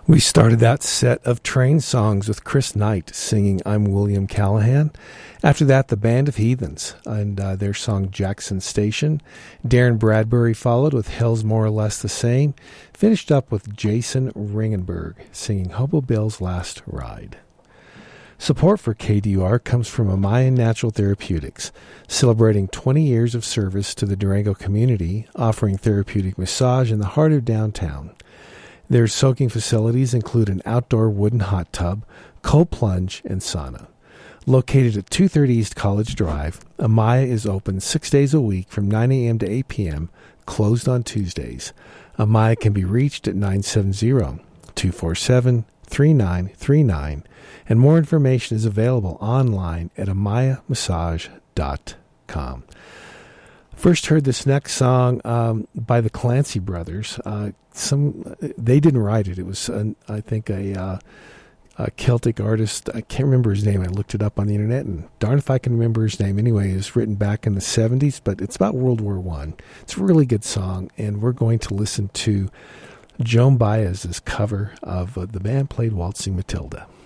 We started that set of train songs with Chris Knight singing I'm William Callahan. After that, the Band of Heathens and their song Jackson Station. Darren Bradbury followed with Hell's More or Less the Same. Finished up with Jason Ringenberg singing Hobo Bill's Last Ride. Support for KDUR comes from Amaya Natural Therapeutics, celebrating 20 years of service to the Durango community, offering therapeutic massage in the heart of downtown. Their soaking facilities include an outdoor wooden hot tub, cold plunge, and sauna. Located at 230 East College Drive, Amaya is open 6 days a week from 9 a.m. to 8 p.m., closed on Tuesdays. Amaya can be reached at 970-247-3939, and more information is available online at amayamassage.com. First heard this next song by the Clancy Brothers. They didn't write it. It was, I think, a Celtic artist. I can't remember his name. I looked it up on the internet, and darn if I can remember his name. Anyway, it was written back in the 70s, but it's about World War I. It's a really good song, and we're going to listen to Joan Baez's cover of the band played Waltzing Matilda.